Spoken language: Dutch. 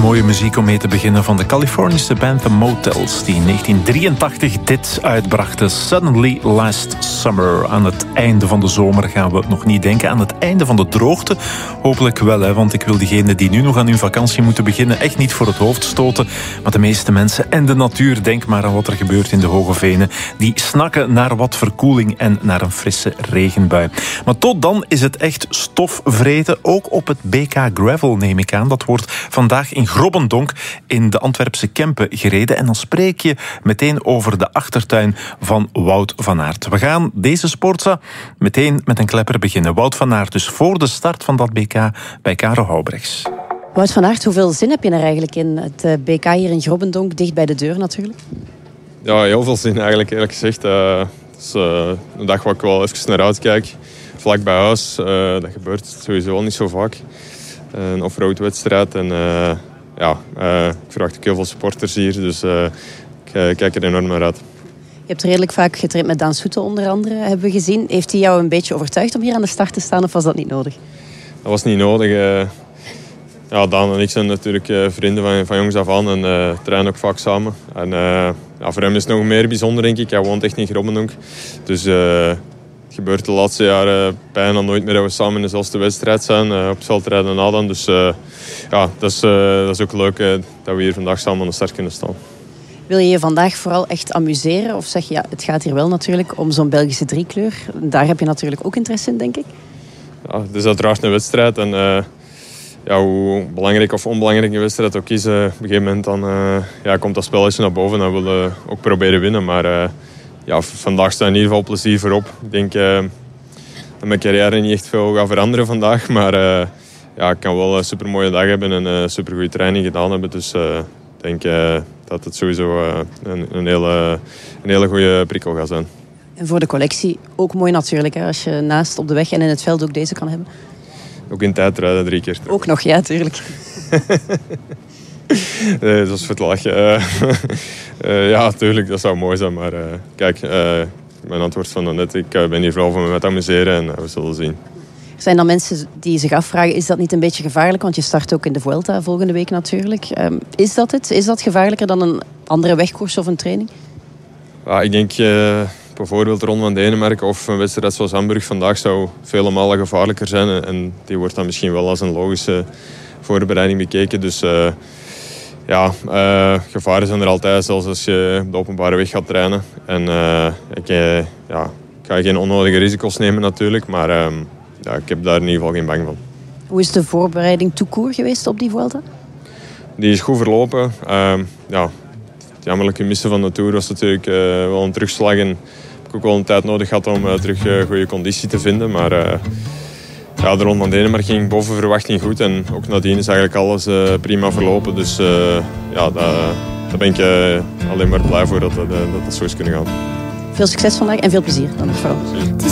Mooie muziek om mee te beginnen van de Californische band The Motels, die in 1983 dit uitbrachten. Suddenly Last Summer. Aan het einde van de zomer gaan we nog niet denken. Aan het einde van de droogte hopelijk wel, hè, want ik wil diegenen die nu nog aan hun vakantie moeten beginnen echt niet voor het hoofd stoten. Maar de meeste mensen en de natuur, denk maar aan wat er gebeurt in de Hoge Venen, die snakken naar wat verkoeling en naar een frisse regenbui. Maar tot dan is het echt stofvreten, ook op het BK Gravel neem ik aan. Dat wordt vandaag in Grobbendonck in de Antwerpse Kempen gereden. En dan spreek je meteen over de achtertuin van Wout van Aert. We gaan deze sportza meteen met een klepper beginnen. Wout van Aert dus voor de start van dat BK bij Karel Houbrechts. Wout van Aert, hoeveel zin heb je er eigenlijk in? Het BK hier in Grobbendonck, dicht bij de deur natuurlijk. Ja, heel veel zin eigenlijk, eerlijk gezegd. Het is een dag waar ik wel even naar uitkijk. Vlak bij huis, dat gebeurt sowieso niet zo vaak. Een off-road wedstrijd en ik verwacht ook heel veel supporters hier, dus ik kijk er enorm naar uit. Je hebt redelijk vaak getraind met Daan Soete onder andere, hebben we gezien. Heeft hij jou een beetje overtuigd om hier aan de start te staan of was dat niet nodig? Dat was niet nodig. Daan en ik zijn natuurlijk vrienden van jongs af aan en trainen ook vaak samen. En voor hem is het nog meer bijzonder, denk ik. Hij woont echt in Grobbendonck. Dus het gebeurt de laatste jaren bijna nooit meer dat we samen in dezelfde wedstrijd zijn. Op het veld rijden na dan. Dus dat is ook leuk dat we hier vandaag samen aan de start kunnen staan. Wil je je vandaag vooral echt amuseren? Of zeg je, ja, het gaat hier wel natuurlijk om zo'n Belgische driekleur. Daar heb je natuurlijk ook interesse in, denk ik. Ja, het is uiteraard een wedstrijd. En hoe belangrijk of onbelangrijk een wedstrijd ook is, op een gegeven moment dan, komt dat spelletje naar boven. Dan willen we ook proberen winnen. Maar vandaag staat in ieder geval plezier voorop. Ik denk dat mijn carrière niet echt veel gaat veranderen vandaag. Maar ik kan wel een supermooie dag hebben en een supergoeie training gedaan hebben. Dus ik denk dat het sowieso een hele goede prikkel gaat zijn. En voor de collectie ook mooi natuurlijk, hè, als je naast op de weg en in het veld ook deze kan hebben. Ook in tijdrijden 3 keer. Ook nog, ja, tuurlijk. Nee, dat is voor het lachen. Ja, tuurlijk, dat zou mooi zijn. Maar kijk, mijn antwoord van daarnet, ik ben hier vooral van me te amuseren en we zullen zien. Er zijn dan mensen die zich afvragen, is dat niet een beetje gevaarlijk? Want je start ook in de Vuelta volgende week natuurlijk. Is dat het? Is dat gevaarlijker dan een andere wegkoers of een training? Ja, ik denk bijvoorbeeld de Ronde van Denemarken of een wedstrijd zoals Hamburg vandaag zou vele malen gevaarlijker zijn. En die wordt dan misschien wel als een logische voorbereiding bekeken. Dus gevaren zijn er altijd, zelfs als je op de openbare weg gaat trainen. En ik ga geen onnodige risico's nemen natuurlijk, maar ik heb daar in ieder geval geen bang van. Hoe is de voorbereiding tout court geweest op die Vuelta? Die is goed verlopen. Het jammerlijke missen van de Tour was natuurlijk wel een terugslag. En heb ik ook wel een tijd nodig gehad om terug goede conditie te vinden. Maar de Ronde van Denemarken ging boven verwachting goed. En ook nadien is eigenlijk alles prima verlopen. Dus daar ben ik alleen maar blij voor dat zo is kunnen gaan. Veel succes vandaag en veel plezier dan nog vooral.